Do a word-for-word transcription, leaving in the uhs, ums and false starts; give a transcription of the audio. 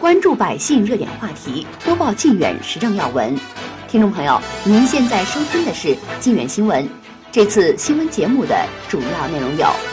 关注百姓热点话题，播报靖远时政要闻。听众朋友，您现在收听的是靖远新闻。这次新闻节目的主要内容有：